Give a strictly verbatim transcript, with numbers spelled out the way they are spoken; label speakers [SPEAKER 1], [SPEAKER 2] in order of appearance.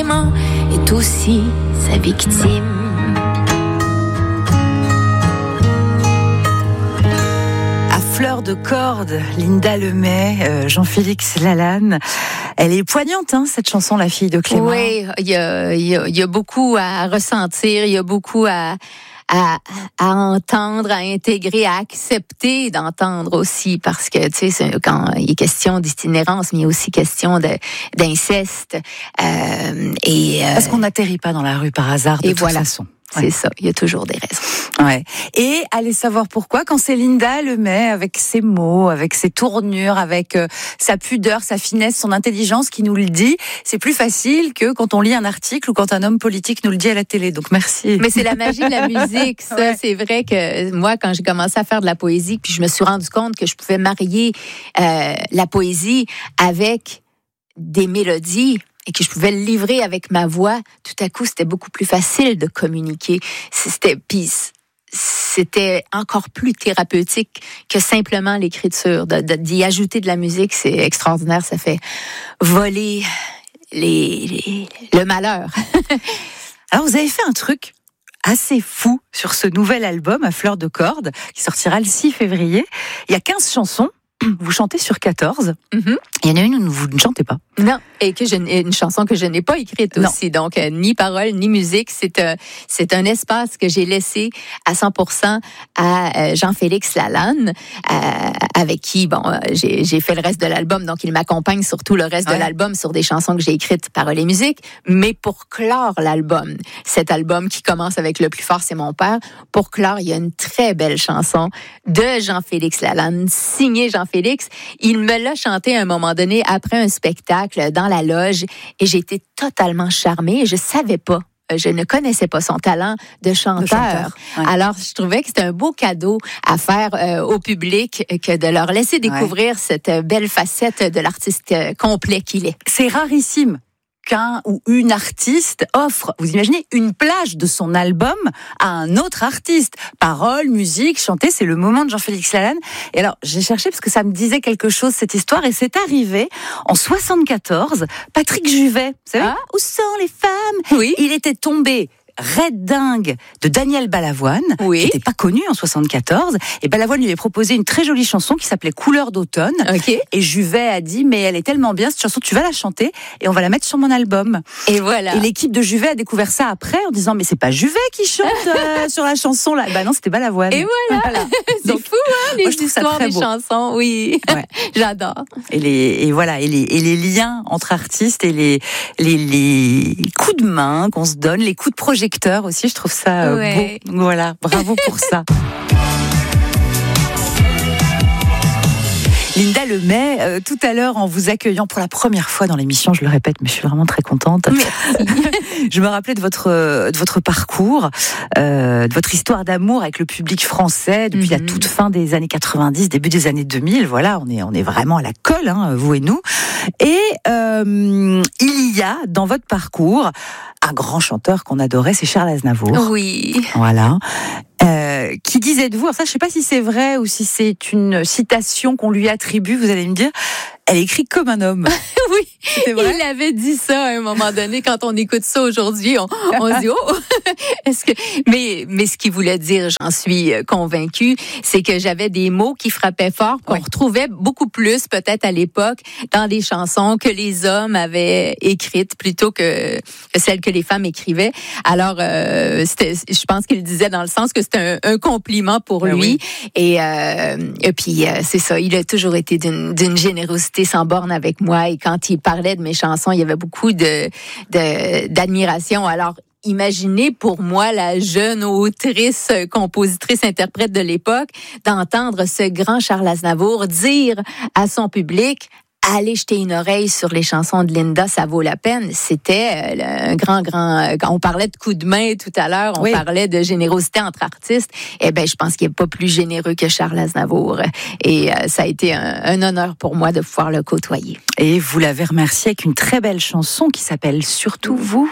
[SPEAKER 1] amant est aussi sa victime.
[SPEAKER 2] Fleur de corde, Linda Lemay, euh, Jean-Félix Lalanne. Elle est poignante, hein, cette chanson, La fille de Clément.
[SPEAKER 1] Oui, il y a, il y a, il y a beaucoup à ressentir, il y a beaucoup à, à, à entendre, à intégrer, à accepter d'entendre aussi, parce que, tu sais, quand il est question d'itinérance, mais il y a aussi question de, d'inceste. Euh, et, euh,
[SPEAKER 2] parce qu'on n'atterrit pas dans la rue par hasard, de
[SPEAKER 1] et
[SPEAKER 2] toute
[SPEAKER 1] voilà.
[SPEAKER 2] façon.
[SPEAKER 1] C'est ouais. ça, il y a toujours des raisons.
[SPEAKER 2] Ouais. Et allez savoir pourquoi, quand c'est Linda Lemay, avec ses mots, avec ses tournures, avec euh, sa pudeur, sa finesse, son intelligence qui nous le dit, c'est plus facile que quand on lit un article ou quand un homme politique nous le dit à la télé. Donc merci.
[SPEAKER 1] Mais c'est la magie de la musique, ça. Ouais. C'est vrai que moi, quand j'ai commencé à faire de la poésie, puis je me suis rendu compte que je pouvais marier euh, la poésie avec des mélodies, et que je pouvais le livrer avec ma voix, tout à coup, c'était beaucoup plus facile de communiquer. C'était, puis c'était encore plus thérapeutique que simplement l'écriture. De, de, d'y ajouter de la musique, c'est extraordinaire. Ça fait voler les, les, le malheur.
[SPEAKER 2] Alors, vous avez fait un truc assez fou sur ce nouvel album à fleur de corde, qui sortira le six février. Il y a quinze chansons. Vous chantez sur quatorze. Mm-hmm. Il y en a une où vous ne chantez pas.
[SPEAKER 1] Non, et que je, une chanson que je n'ai pas écrite non. aussi. Donc, euh, ni parole, ni musique. C'est un, c'est un espace que j'ai laissé à cent pour cent à euh, Jean-Félix Lalanne, euh, avec qui, bon, euh, j'ai, j'ai fait le reste de l'album. Donc, il m'accompagne sur tout le reste ouais. de l'album, sur des chansons que j'ai écrites, paroles et musique. Mais pour clore l'album, cet album qui commence avec Le plus fort, c'est mon père, pour clore, il y a une très belle chanson de Jean-Félix Lalanne, signée Jean-Félix. Il me l'a chanté à un moment donné après un spectacle dans la loge et j'ai été totalement charmée. Je savais pas, je ne connaissais pas son talent de chanteur. De chanteur ouais. Alors, je trouvais que c'était un beau cadeau à faire euh, au public que de leur laisser découvrir ouais. cette belle facette de l'artiste complet qu'il est.
[SPEAKER 2] C'est rarissime qu'un ou une artiste offre, vous imaginez, une plage de son album à un autre artiste. Paroles, musique, chanter, c'est le moment de Jean-Félix Lalanne. Et alors, j'ai cherché parce que ça me disait quelque chose, cette histoire, et c'est arrivé en soixante-quatorze. Patrick Juvet, vous savez, ah. Où sont les femmes ?
[SPEAKER 1] Oui.
[SPEAKER 2] Il était tombé Red dingue de Daniel Balavoine,
[SPEAKER 1] oui.
[SPEAKER 2] qui n'était pas connu en soixante-quatorze. Et Balavoine lui avait proposé une très jolie chanson qui s'appelait Couleur d'automne.
[SPEAKER 1] Okay.
[SPEAKER 2] Et Juvet a dit, mais elle est tellement bien, cette chanson, tu vas la chanter et on va la mettre sur mon album.
[SPEAKER 1] Et voilà.
[SPEAKER 2] Et l'équipe de Juvet a découvert ça après en disant, mais c'est pas Juvet qui chante euh, sur la chanson là. Bah non, c'était Balavoine.
[SPEAKER 1] Et voilà. voilà. C'est Donc, fou, hein, les moi, histoires des beau. chansons. Oui, ouais. J'adore.
[SPEAKER 2] Et les et voilà et les et les liens entre artistes et les les les coups de main qu'on se donne, les coups de projecteur aussi, je trouve ça euh, ouais. beau. Voilà, bravo pour ça. Linda Lemay, euh, tout à l'heure, en vous accueillant pour la première fois dans l'émission, je le répète, mais je suis vraiment très contente. Je me rappelais de votre de votre parcours, euh, de votre histoire d'amour avec le public français depuis mm-hmm. la toute fin des années quatre-vingt-dix, début des années deux mille. Voilà, on est on est vraiment à la colle, hein, vous et nous. Et euh, il y a dans votre parcours un grand chanteur qu'on adorait, c'est Charles Aznavour.
[SPEAKER 1] Oui.
[SPEAKER 2] Voilà. Euh, qui disait de vous, alors ça je sais pas si c'est vrai ou si c'est une citation qu'on lui attribue, vous allez me dire, elle écrit comme un homme.
[SPEAKER 1] Oui, c'est vrai? Il avait dit ça à un moment donné, quand on écoute ça aujourd'hui, on, on se dit, oh, est-ce que, mais, mais ce qu'il voulait dire, j'en suis convaincue, c'est que j'avais des mots qui frappaient fort, qu'on oui. retrouvait beaucoup plus, peut-être à l'époque, dans des chansons que les hommes avaient écrites plutôt que, que celles que les femmes écrivaient. Alors, euh, c'était, je pense qu'il disait dans le sens que c'était un, un compliment pour ben lui. Oui. Et, euh, et puis, euh, c'est ça, il a toujours été d'une, d'une générosité sans borne avec moi. Et quand il parlait de mes chansons, il y avait beaucoup de, de, d'admiration. Alors, imaginez pour moi, la jeune autrice, compositrice, interprète de l'époque, d'entendre ce grand Charles Aznavour dire à son public: allez jeter une oreille sur les chansons de Linda, ça vaut la peine. C'était un grand, grand... On parlait de coup de main tout à l'heure, on oui. parlait de générosité entre artistes. Eh bien, je pense qu'il n'est pas plus généreux que Charles Aznavour. Et euh, ça a été un, un honneur pour moi de pouvoir le côtoyer.
[SPEAKER 2] Et vous l'avez remercié avec une très belle chanson qui s'appelle « Surtout vous ».